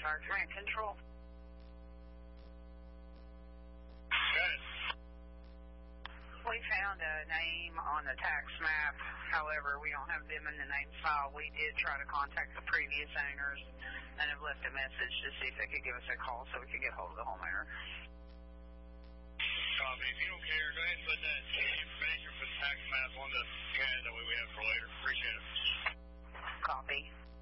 Fire Command Control. Got it. We found a name on the tax map. However, we don't have them in the name file. We did try to contact the previous owners and have left a message to see if they could give us a call so we could get hold of the homeowner. Copy. If you don't care, go ahead and put that information for the tax map on the CAD. That way we have it for later. Appreciate it. Copy.